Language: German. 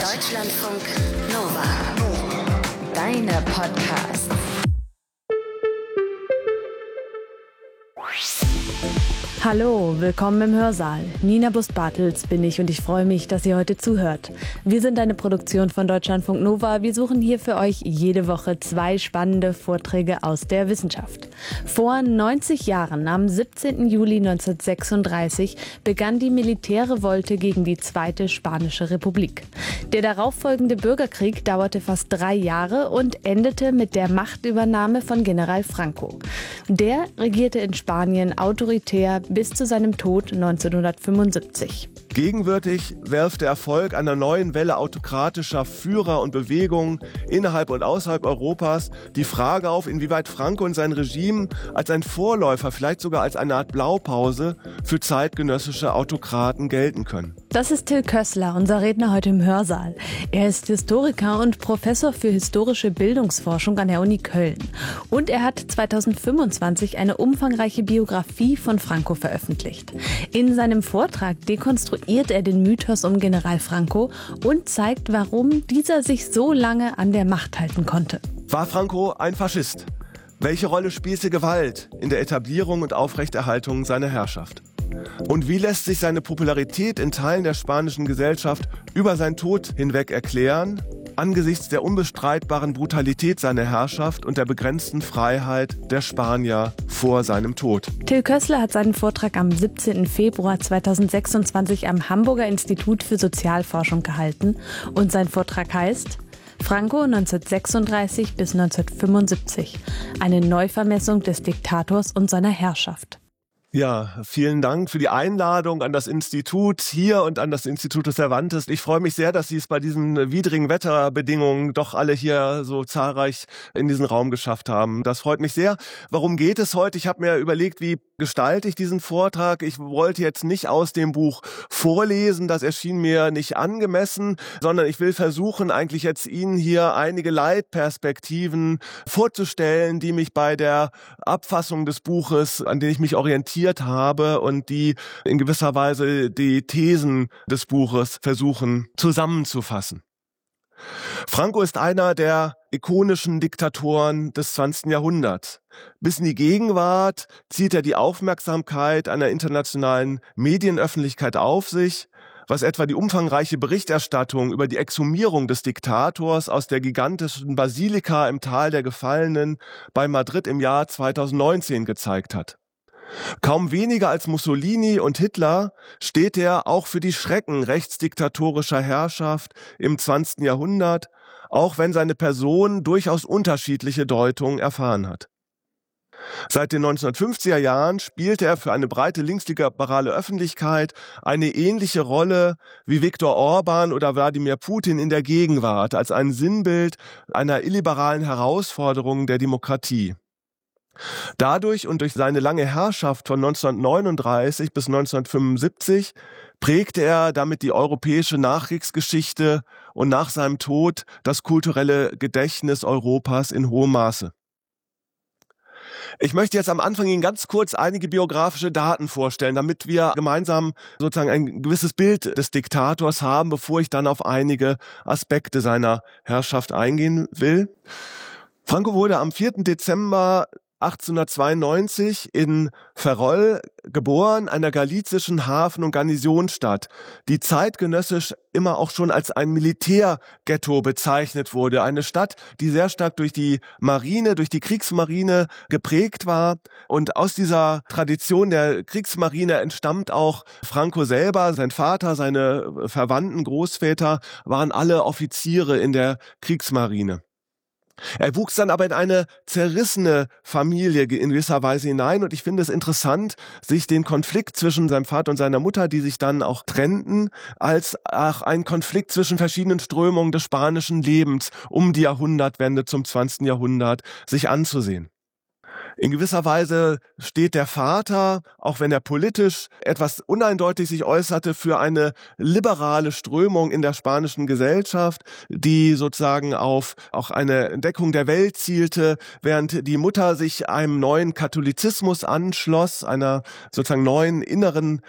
Deutschlandfunk Nova. Deine Podcasts. Hallo, willkommen im Hörsaal. Nina Bust-Bartels bin ich und ich freue mich, dass ihr heute zuhört. Wir sind eine Produktion von Deutschlandfunk Nova. Wir suchen hier für euch jede Woche 2 spannende Vorträge aus der Wissenschaft. Vor 90 Jahren, am 17. Juli 1936, begann die Militärrevolte gegen die Zweite Spanische Republik. Der darauffolgende Bürgerkrieg dauerte fast 3 Jahre und endete mit der Machtübernahme von General Franco. Der regierte in Spanien autoritär bis zu seinem Tod 1975. Gegenwärtig werft der Erfolg einer neuen Welle autokratischer Führer und Bewegungen innerhalb und außerhalb Europas die Frage auf, inwieweit Franco und sein Regime als ein Vorläufer, vielleicht sogar als eine Art Blaupause für zeitgenössische Autokraten gelten können. Das ist Till Kössler, unser Redner heute im Hörsaal. Er ist Historiker und Professor für historische Bildungsforschung an der Uni Köln. Und er hat 2025 eine umfangreiche Biografie von Franco veröffentlicht. In seinem Vortrag dekonstruiert er den Mythos um General Franco und zeigt, warum dieser sich so lange an der Macht halten konnte. War Franco ein Faschist? Welche Rolle spielte Gewalt in der Etablierung und Aufrechterhaltung seiner Herrschaft? Und wie lässt sich seine Popularität in Teilen der spanischen Gesellschaft über seinen Tod hinweg erklären, angesichts der unbestreitbaren Brutalität seiner Herrschaft und der begrenzten Freiheit der Spanier vor seinem Tod? Till Kössler hat seinen Vortrag am 17. Februar 2026 am Hamburger Institut für Sozialforschung gehalten und sein Vortrag heißt Franco 1936 bis 1975. Eine Neuvermessung des Diktators und seiner Herrschaft. Ja, vielen Dank für die Einladung an das Institut hier und an das Institut des Cervantes. Ich freue mich sehr, dass Sie es bei diesen widrigen Wetterbedingungen doch alle hier so zahlreich in diesen Raum geschafft haben. Das freut mich sehr. Warum geht es heute? Ich habe mir überlegt, wie gestalte ich diesen Vortrag? Ich wollte jetzt nicht aus dem Buch vorlesen, das erschien mir nicht angemessen, sondern ich will versuchen, eigentlich jetzt Ihnen hier einige Leitperspektiven vorzustellen, die mich bei der Abfassung des Buches, an denen ich mich orientiere, habe und die in gewisser Weise die Thesen des Buches versuchen zusammenzufassen. Franco ist einer der ikonischen Diktatoren des 20. Jahrhunderts. Bis in die Gegenwart zieht er die Aufmerksamkeit einer internationalen Medienöffentlichkeit auf sich, was etwa die umfangreiche Berichterstattung über die Exhumierung des Diktators aus der gigantischen Basilika im Tal der Gefallenen bei Madrid im Jahr 2019 gezeigt hat. Kaum weniger als Mussolini und Hitler steht er auch für die Schrecken rechtsdiktatorischer Herrschaft im 20. Jahrhundert, auch wenn seine Person durchaus unterschiedliche Deutungen erfahren hat. Seit den 1950er Jahren spielte er für eine breite linksliberale Öffentlichkeit eine ähnliche Rolle wie Viktor Orban oder Wladimir Putin in der Gegenwart, als ein Sinnbild einer illiberalen Herausforderung der Demokratie. Dadurch und durch seine lange Herrschaft von 1939 bis 1975 prägte er damit die europäische Nachkriegsgeschichte und nach seinem Tod das kulturelle Gedächtnis Europas in hohem Maße. Ich möchte jetzt am Anfang Ihnen ganz kurz einige biografische Daten vorstellen, damit wir gemeinsam sozusagen ein gewisses Bild des Diktators haben, bevor ich dann auf einige Aspekte seiner Herrschaft eingehen will. Franco wurde am 4. Dezember 1892 in Ferrol geboren, einer galizischen Hafen- und Garnisonsstadt, die zeitgenössisch immer auch schon als ein Militärghetto bezeichnet wurde. Eine Stadt, die sehr stark durch die Marine, durch die Kriegsmarine geprägt war. Und aus dieser Tradition der Kriegsmarine entstammt auch Franco selber. Sein Vater, seine Verwandten, Großväter waren alle Offiziere in der Kriegsmarine. Er wuchs dann aber in eine zerrissene Familie in gewisser Weise hinein und ich finde es interessant, sich den Konflikt zwischen seinem Vater und seiner Mutter, die sich dann auch trennten, als auch einen Konflikt zwischen verschiedenen Strömungen des spanischen Lebens um die Jahrhundertwende zum 20. Jahrhundert sich anzusehen. In gewisser Weise steht der Vater, auch wenn er politisch etwas uneindeutig sich äußerte, für eine liberale Strömung in der spanischen Gesellschaft, die sozusagen auf auch eine Entdeckung der Welt zielte, während die Mutter sich einem neuen Katholizismus anschloss, einer sozusagen neuen inneren